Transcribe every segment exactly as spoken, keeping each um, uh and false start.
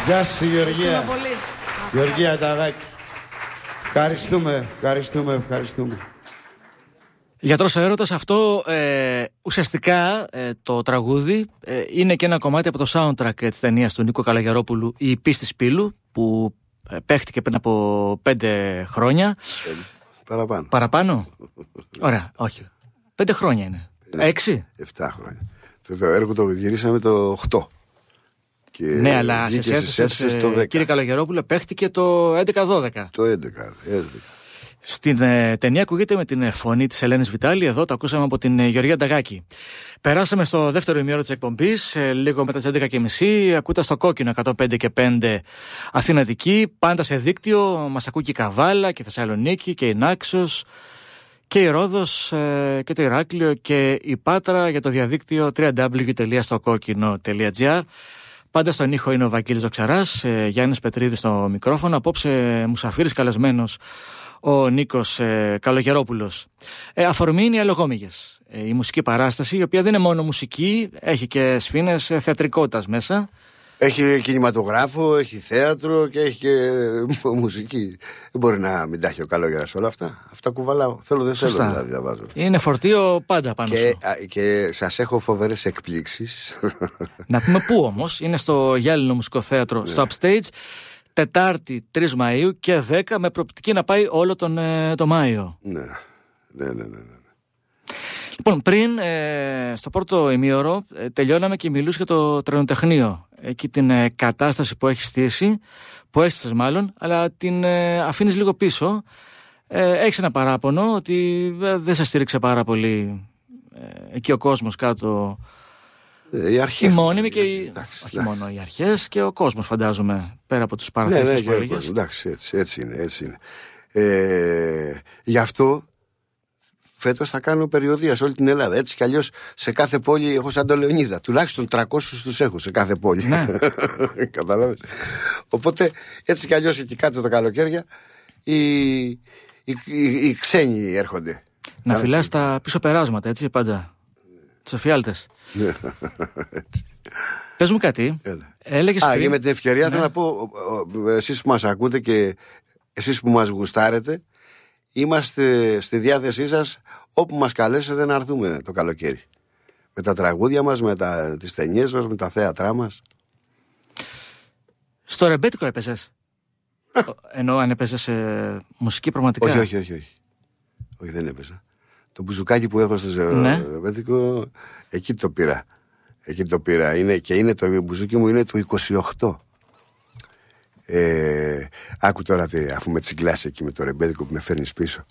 Γεια σου Γεωργία. Γεωργία Ταδάκη. Ευχαριστούμε, ευχαριστούμε, ευχαριστούμε. Γιατρός ο έρωτας, αυτό ε, ουσιαστικά ε, το τραγούδι ε, είναι και ένα κομμάτι από το soundtrack ε, της ταινίας του Νίκο Καλαγερόπουλου, «Η πίστη Σπύλου», που ε, παίχτηκε πριν από πέντε χρόνια. Ε, παραπάνω. Παραπάνω? Ωραία, όχι. Πέντε χρόνια είναι. Ναι, Έξι? Εφτά χρόνια. Το, το έργο το γυρίσαμε το οκτώ. Και ναι, αλλά σε αίθουσες, ε, κύριε Καλαγερόπουλε, παίχτηκε το έντεκα δώδεκα. Το έντεκα, έντεκα. Στην ε, ταινία ακούγεται με την ε, φωνή της Ελένης Βιτάλη, εδώ το ακούσαμε από την ε, Γεωργία Νταγάκη. Περάσαμε στο δεύτερο ημίωρο της εκπομπής, ε, λίγο μετά τις έντεκα και μισή, ακούτε στο κόκκινο εκατόν πέντε και πέντε Αθήνα Αττική, πάντα σε δίκτυο, μας ακούει και η Καβάλα και η Θεσσαλονίκη και η Νάξος και η Ρόδος ε, και το Ηράκλειο και η Πάτρα, για το διαδίκτυο double-u double-u double-u τελεία στοκόκκινο τελεία τζι άρ. Πάντα στον ήχο είναι ο Βαγγέλης Δοξαράς, ε, Γιάννης Πετρίδης στο μικρόφωνο, απόψε μουσαφίρης καλεσμένος ο Νίκος ε, Καλογερόπουλος. Ε, αφορμή είναι οι Αλογόμηγες. Ε, η μουσική παράσταση, η οποία δεν είναι μόνο μουσική, έχει και σφήνες ε, θεατρικότητας μέσα. Έχει κινηματογράφο, έχει θέατρο και έχει και μουσική. Δεν μπορεί να μην τα έχει ο Καλόγερας όλα αυτά. Αυτά κουβαλάω. Θέλω, δεν θέλω δηλαδή να βάζω. Είναι φορτίο πάντα πάνω και, σου. α, και σας έχω φοβερές εκπλήξεις. Να πούμε πού όμως. Είναι στο Γυάλινο Μουσικό Θέατρο, ναι, στο Upstage. Τετάρτη τρεις Μαΐου και δέκα, με προοπτική να πάει όλο τον ε, το Μάιο. Ναι, ναι, ναι, ναι, ναι. Λοιπόν, πριν ε, στο πρώτο ημίωρο ε, τελειώναμε και μιλούσε για το τρενοτεχνείο. Εκεί την ε, κατάσταση που έχει στήσει, που έστησες μάλλον, αλλά την ε, αφήνεις λίγο πίσω. Ε, έχεις ένα παράπονο ότι ε, δεν σε στήριξε πάρα πολύ ε, εκεί ο κόσμος κάτω. Οι αρχές. Οι μόνιμοι και οι... Εντάξει, όχι εντάξει. μόνο οι αρχές και ο κόσμος, φαντάζομαι, πέρα από τους παραθέσεις, ναι, ναι, που έλεγες. Εντάξει, έτσι, έτσι είναι, έτσι είναι. Ε, γι' αυτό φέτος θα κάνω περιοδεία σε όλη την Ελλάδα. Έτσι κι αλλιώς σε κάθε πόλη έχω σαν το Λεωνίδα. Τουλάχιστον τριακόσιους τους έχω σε κάθε πόλη. Ναι. Καταλάβες. Οπότε έτσι κι αλλιώς εκεί κάτω τα καλοκαίρια οι, οι, οι, οι ξένοι έρχονται. Να φυλάς τα πίσω περάσματα, έτσι πάντα. Τους εφιάλτες. Πες μου κάτι. Έλεγες Α, πριν... και με την ευκαιρία, ναι, θέλω να πω, εσείς που μας ακούτε και εσείς που μας γουστάρετε, είμαστε στη διάθεσή σας όπου μας καλέσετε να έρθουμε το καλοκαίρι. Με τα τραγούδια μας, με τα, τις ταινίες μας, με τα θέατρά μας. Στο ρεμπέτικο έπαιζες? Ενώ αν έπαιζες ε, μουσική πραγματικά? Όχι, όχι, όχι, όχι. Όχι, δεν έπαιζα. Το μπουζουκάκι που έχω στο ναι, ρεμπέτικο, εκεί το πήρα. Εκεί το πήρα. Είναι, και είναι το μπουζούκι μου είναι του είκοσι οκτώ. Ε, άκου τώρα, αφού με τσιγκλάσει εκεί με το ρεμπέτικο που με φέρνεις πίσω.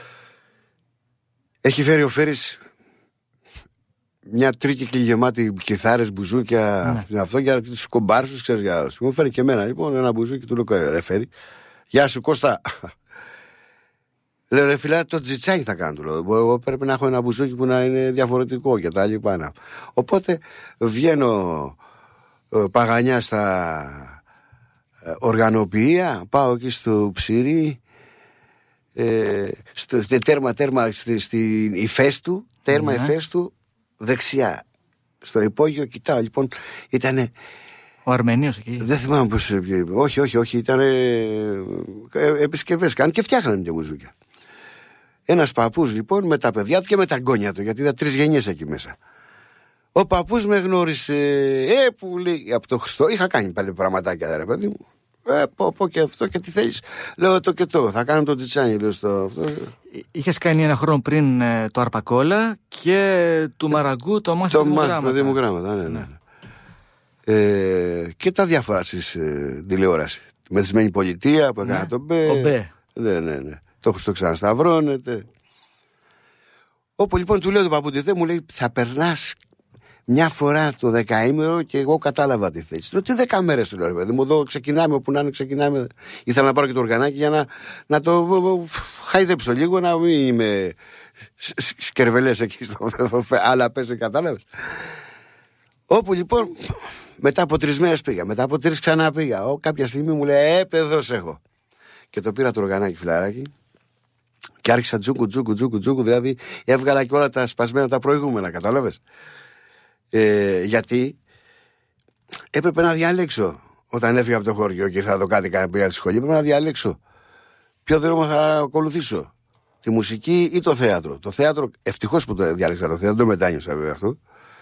Έχει φέρει ο Φέρης μια τρίκυκλη γεμάτη κιθάρες, μπουζούκια, ναι, αυτό για τους κομπάρσους, ξέρεις, για άλλους. Μου φέρει και εμένα λοιπόν ένα μπουζούκι, του λέω ρε Φέρη, γεια σου Κώστα. Λέω ρε φιλάρι, το τζιτσάκι θα κάνω, του λέω. Εγώ πρέπει να έχω ένα μπουζούκι που να είναι διαφορετικό και τα λοιπά. Οπότε βγαίνω ε, παγανιά στα ε, οργανοποιία, πάω εκεί στο Ψηρή, ε, στο, τέρμα τέρμα στη, στη Ηφαίστου, τέρμα mm-hmm. Ηφαίστου, δεξιά. Στο υπόγειο κοιτάω, λοιπόν, ήτανε... Ο Αρμενίος εκεί. Δεν θυμάμαι πώς... Όχι, όχι, όχι, ήτανε ε, επισκευές κάνουν και φτιάχνανε και μπουζούκια. Ένας παππούς λοιπόν με τα παιδιά του και με τα γκόνια του, γιατί είδα τρεις γενιές εκεί μέσα. Ο παππούς με γνώρισε, ε, που λέει, από το Χριστό. Είχα κάνει πάλι πραγματάκια, ρε παιδί μου. Ε, πω, πω και αυτό και τι θέλεις. Λέω το και το, θα κάνω το τσιτσάνι, λέω στο αυτό. Είχες κάνει ένα χρόνο πριν ε, το Αρπακόλα και του Μαραγκού το μάθημα. Το μάθημα μου γράμματα, ναι, ναι, ναι. Ε, και τα διάφορα στις ε, τηλεόραση. Με τη Σμένη Πολιτεία που έκανα, ναι, το Μπέ. Ναι, ναι, ναι. Το έχω στο ξανασταυρώνεται. Όπου λοιπόν του λέω τον παππού τι θε, μου λέει θα περνάς μια φορά το δεκαήμερο και εγώ κατάλαβα τι θες. Λέω τι δέκα μέρες του λέω ρε παιδί μου, εδώ ξεκινάμε όπου να είναι ξεκινάμε. Ήθελα να πάρω και το οργανάκι για να, να το χαϊδέψω λίγο, να μην είμαι σκερβελές εκεί στο άλλα πέσω, κατάλαβες. Όπου λοιπόν μετά από τρεις μέρες πήγα, μετά από τρεις ξανά πήγα. Ο, κάποια στιγμή μου λέει ε παιδός έχω. Και το πήρα το οργανάκι φιλαράκι. Και άρχισα τζούκου, τζούκου, τζούκου, τζούκου. Δηλαδή έβγαλα και όλα τα σπασμένα τα προηγούμενα, κατάλαβες. Ε, γιατί έπρεπε να διαλέξω όταν έφυγα από το χωριό και ήρθα εδώ κάτι και πήγα στη σχολή, πρέπει να διαλέξω ποιο δρόμο θα ακολουθήσω. Τη μουσική ή το θέατρο. Το θέατρο, ευτυχώς που το διάλεξα το θέατρο, το μετάνιωσα βέβαια αυτό.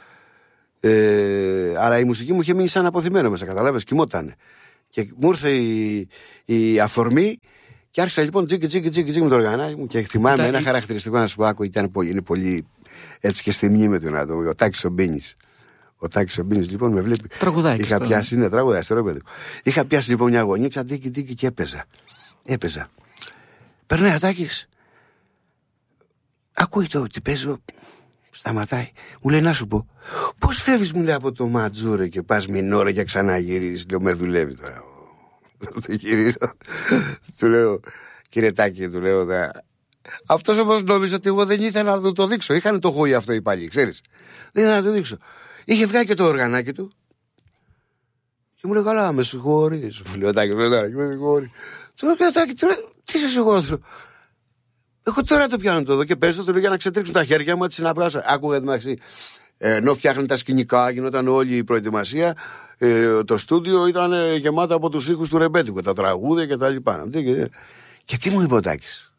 Ε, αλλά η μουσική μου είχε μείνει σαν αποθυμένο μέσα, καταλάβες, κοιμότανε. Και μου ήρθε η, η αφορμή και άρχισα λοιπόν τζίκι τζίκι τζίκι τζίκι με το οργανάκι μου και θυμάμαι Ήταν... ένα χαρακτηριστικό να σου πω, άκου, ήταν πολύ, είναι πολύ έτσι και στη μνήμη του να το ο Τάκης ο Μπίνης. Ο Τάκης ο Μπίνης λοιπόν με βλέπει. Τραγουδάκι. Είχα πιάσει, ναι, τραγουδάκι, στο παιδί. Είχα πιάσει λοιπόν μια γωνίτσα, τίκι τίκι και έπαιζα. Έπαιζα. Περνάει ο Τάκης. Ακούει το ότι παίζω. Σταματάει. Μου λέει να σου πω. Πώς φεύγεις, μου λέει, από το ματζούρε και πας μινόρε και ξαναγυρίζεις. Λέω με δουλεύει τώρα. Το γυρίζω. Του λέω κύριε Τάκη, του λέω. Αυτός όμως νόμιζε ότι εγώ δεν ήθελα να του το δείξω. Είχαν το χούι αυτό οι παλιοί, ξέρεις. Δεν ήθελα να του δείξω. Είχε βγάλει και το οργανάκι του. Και μου λέει καλά, με συγχωρείς. Μου λέει ο Τάκης, με συγχωρείς. Του λέω κύριε Τάκη, τι σε συγχωρώ. Εγώ τώρα το πιάνω το εδώ και παίζω το λέω για να ξετρίξουν τα χέρια μου, έτσι να βγάζω. Άκουγα εντάξει. Ε, ενώ φτιάχνουν τα σκηνικά, γινόταν όλη η προετοιμασία. Ε, το στούντιο ήταν ε, γεμάτο από τους ήχους του ρεμπέτικου, τα τραγούδια και τα λοιπά. Και, και τι μου είπε ο Τάκης.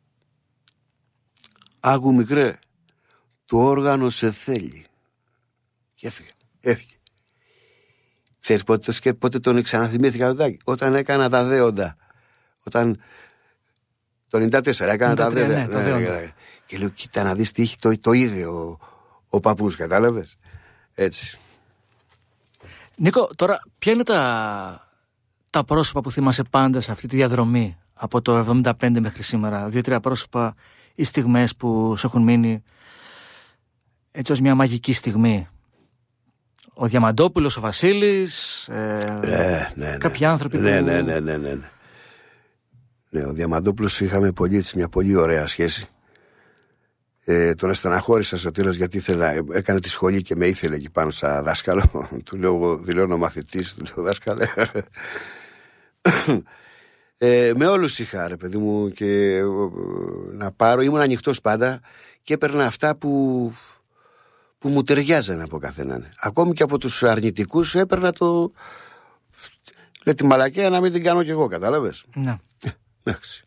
Άκου μικρέ, το όργανο σε θέλει. Και έφυγε. Έφυγε. Ξέρεις πότε, το, πότε τον ξαναθυμήθηκα τον Τάκη. Όταν έκανα τα δέοντα. Όταν. Το ενενήντα τέσσερα έκανα τα δέοντα. Ναι, ναι, ναι, ναι. Και λέω, κοίτα να δεις τι έχει το, το είδε ο, ο παππούς, κατάλαβες. Έτσι. Νίκο, τώρα ποια είναι τα, τα πρόσωπα που θυμάσαι πάντα σε αυτή τη διαδρομή από το εβδομήντα πέντε μέχρι σήμερα? Δύο-τρία πρόσωπα ή στιγμές που σου έχουν μείνει έτσι ως μια μαγική στιγμή. Ο Διαμαντόπουλος, ο Βασίλης, ε, ναι, ναι, ναι. κάποιοι άνθρωποι ναι, που... Ναι, ναι, ναι, ναι, ναι. Ναι, ο Διαμαντόπουλος είχαμε πολύ, μια πολύ ωραία σχέση. Ε, τον στεναχώρησα στο τέλος γιατί ήθελα, έκανε τη σχολή και με ήθελε εκεί πάνω σαν δάσκαλο. Του λέω, εγώ δηλώνω μαθητής, του λέω δάσκαλε. ε, με όλους είχα, ρε παιδί μου, και ε, να πάρω, ήμουν ανοιχτός πάντα και έπαιρνα αυτά που, που μου ταιριάζανε από καθέναν. Ακόμη και από τους αρνητικούς έπαιρνα το... Λέει τη μαλακία να μην την κάνω κι εγώ, κατάλαβες. Ναι. Εντάξει.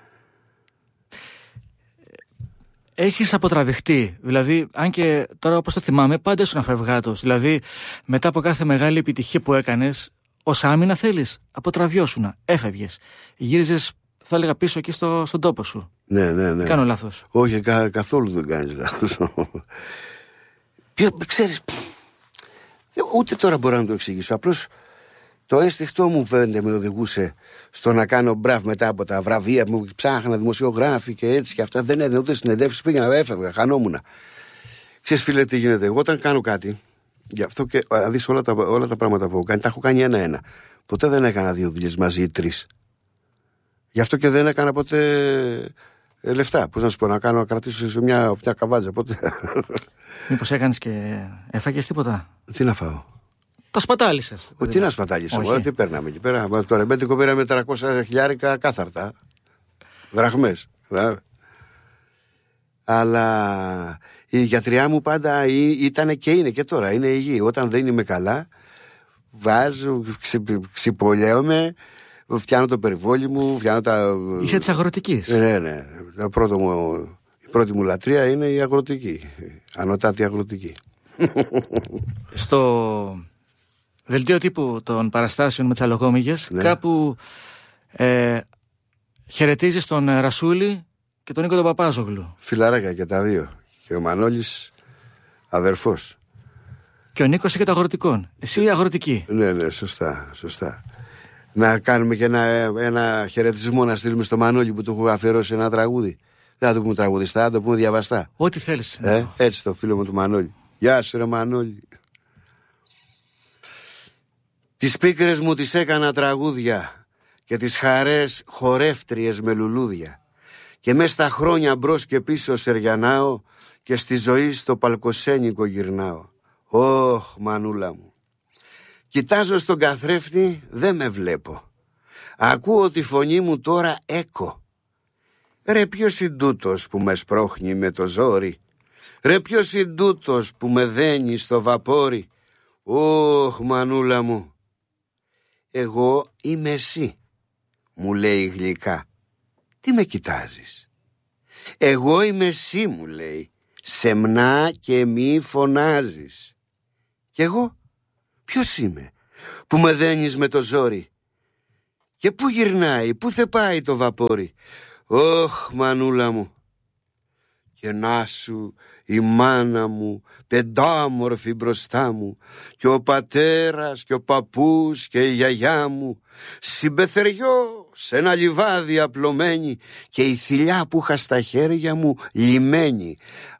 Έχεις αποτραβηχτεί, δηλαδή, αν και τώρα όπως το θυμάμαι, πάντα ήσουν αφευγάτος. Δηλαδή, μετά από κάθε μεγάλη επιτυχία που έκανες, ως άμυνα θέλεις, αποτραβιώσουνα, έφευγες. Γύριζες, θα έλεγα, πίσω εκεί στο, στον τόπο σου. Ναι, ναι, ναι. Κάνω λάθος? Όχι, κα, καθόλου δεν κάνεις λάθος. Ποιο, ξέρεις, ούτε τώρα μπορώ να το εξηγήσω. Απλώς το ένστικτό μου φαίνεται με οδηγούσε στο να κάνω μπράβ μετά από τα βραβεία που ψάχνα δημοσιογράφοι και έτσι και αυτά. Δεν έδινε ούτε συνεντεύσεις, πήγαινα, έφευγα, χανόμουνα. Ξέρεις φίλε τι γίνεται, εγώ όταν κάνω κάτι, γι' αυτό και να δεις όλα τα, όλα τα πράγματα που έχω κάνει, τα έχω κάνει ένα-ένα. Ποτέ δεν έκανα δύο δουλειές μαζί ή τρεις. Γι' αυτό και δεν έκανα ποτέ ε, λεφτά. Πώς να σου πω, να κάνω, να κρατήσω σε μια, μια καβάτζα ποτέ. Μήπως έκανες και έφαγες τίποτα? Τι να φάω? Το σπατάλησες? Ο, τι να σπατάλησα, εγώ, τι παίρναμε εκεί πέρα. Το ρεμπέτικο πήραμε τριακόσια χιλιάρικα κάθαρτα. Δραχμές. Αλλά η γιατριά μου πάντα ήταν και είναι και τώρα, είναι υγιή. Όταν δεν είμαι καλά, βάζω, ξυ, ξυπολέομαι, φτιάνω το περιβόλι μου, φτιάνω τα... Είσαι της αγροτικής. Ναι, ναι. Το πρώτο μου, η πρώτη μου λατρεία είναι η αγροτική. Ανωτάτη αγροτική. Στο δελτίο τύπου των παραστάσεων με τις αλογόμυγες, ναι, κάπου ε, χαιρετίζεις τον Ρασούλη και τον Νίκο τον Παπάζογλου. Φιλαράκια και τα δύο. Και ο Μανώλης αδερφός. Και ο Νίκος είχε το αγροτικό. Εσύ η αγροτική. Ναι, ναι, σωστά, σωστά. Να κάνουμε και ένα, ένα χαιρετισμό να στείλουμε στο Μανώλη που του έχω αφιερώσει ένα τραγούδι. Δεν θα το πούμε τραγουδιστά, θα το πούμε διαβαστά. Ό,τι θέλεις. Ε, έτσι το φίλο μου του Μανώλη. Γεια σου ρε Μανώλη. Τις πίκρες μου τις έκανα τραγούδια και τις χαρές χορεύτριες με λουλούδια. Και μες στα χρόνια μπρος και πίσω σεριανάω και στη ζωή στο παλκοσένικο γυρνάω. Ωχ, μανούλα μου. Κοιτάζω στον καθρέφτη, δεν με βλέπω. Ακούω τη φωνή μου τώρα έκο. Ρε ποιος είναι τούτος που με σπρώχνει με το ζόρι. Ρε ποιος είναι τούτος που με δένει στο βαπόρι. Ωχ, μανούλα μου. Εγώ είμαι εσύ, μου λέει γλυκά. Τι με κοιτάζεις? Εγώ είμαι εσύ, μου λέει, σεμνά και μη φωνάζεις. Κι εγώ ποιος είμαι που με δένεις με το ζόρι? Και πού γυρνάει, πού θε πάει το βαπόρι? Ωχ, μανούλα μου. Και να σου η μάνα μου πεντάμορφη μπροστά μου, και ο πατέρας και ο παππούς και η γιαγιά μου, συμπεθεριό σε ένα λιβάδι απλωμένη, και η θηλιά που είχα στα χέρια μου λιμένη.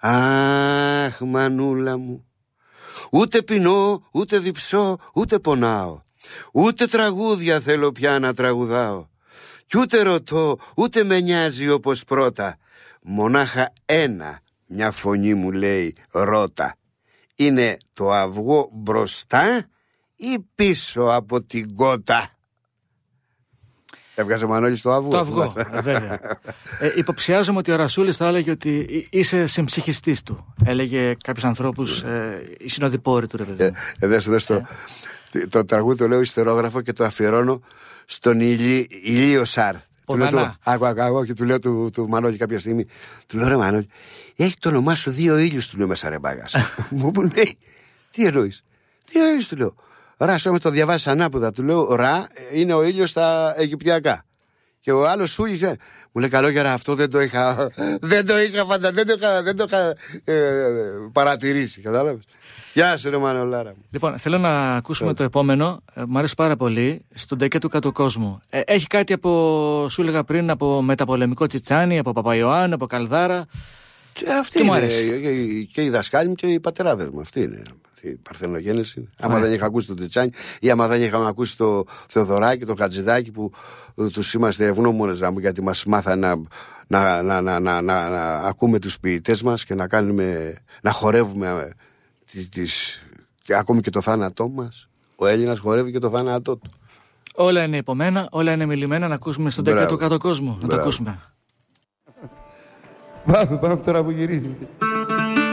Αχ, μανούλα μου, ούτε πεινώ, ούτε διψώ, ούτε πονάω, ούτε τραγούδια θέλω πια να τραγουδάω, κι ούτε ρωτώ, ούτε με νοιάζει όπως πρώτα. Μονάχα ένα, μια φωνή μου λέει, ρώτα. Είναι το αυγό μπροστά ή πίσω από την κότα? Έβγαζε ο Μανώλης το αυγό. Το αυγό, βέβαια. ε, υποψιάζομαι ότι ο Ρασούλης θα έλεγε ότι είσαι συμψυχιστής του. Έλεγε κάποιους ανθρώπους, ε, οι συνοδοιπόροι του, ρε παιδί. Ε, ε, δες, δες, ε. Το, το τραγούδι το λέω ιστερόγραφο και το αφιερώνω στον Ηλί, Ηλίο Σάρ. Άκου, άκου, και του λέω του, του Μανώλη κάποια στιγμή, του λέω, ρε Μανώλη, έχει το όνομά σου δύο ήλιους, του λέω, μέσα ρε μπάγας. Μου λέει, τι εννοείς? Δύο ήλιους, του λέω. Ρα, σου με το διαβάσει ανάποδα, του λέω, ρα είναι ο ήλιος στα Αιγυπτιακά. Και ο άλλος σούλης, μου λέει, καλόγερα, αυτό δεν το είχα, δεν το είχα φαντα, δεν το είχα, δεν το είχα ε, παρατηρήσει, κατάλαβες? Γεια σου, ρε Μανολάρα. Λοιπόν, θέλω να ακούσουμε yeah. το επόμενο. Ε, μ' αρέσει πάρα πολύ. Στον Τεκέ του Κάτω Κόσμου. Ε, έχει κάτι από, σου έλεγα πριν, από μεταπολεμικό Τσιτσάνι, από Παπαϊωάννου, από Καλδάρα. Και αυτή είναι. Και, και οι δασκάλοι μου και οι πατεράδες μου. Αυτή είναι. Η παρθενογέννηση. Yeah. Άμα δεν είχα ακούσει τον Τσιτσάνι, ή άμα δεν είχαμε ακούσει το Θεοδωράκι, το Χατζηδάκι, που τους είμαστε ευγνώμονες γιατί μας μάθανε να, να, να, να, να, να, να ακούμε τους ποιητές μας και να, κάνουμε, να χορεύουμε. Της, και ακόμη και το θάνατό μας. Ο Έλληνας χορεύει και το θάνατό του. Όλα είναι υπομένα, όλα είναι μιλημένα. Να ακούσουμε στον Τεκέ του Κάτω Κόσμο. Να το ακούσουμε. Πάμε, πάμε τώρα που γυρίζει.